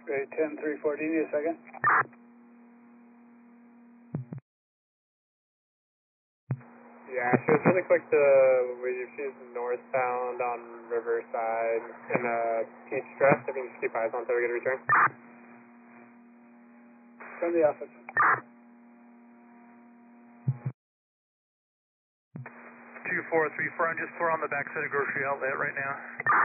Great, 10-340, need a second. Yeah, she was really quick to leave. She's northbound on Riverside in a peach dress. If you can just keep eyes on until we get a return. From the office. 2434, I'm just on the backside of Grocery Outlet right now.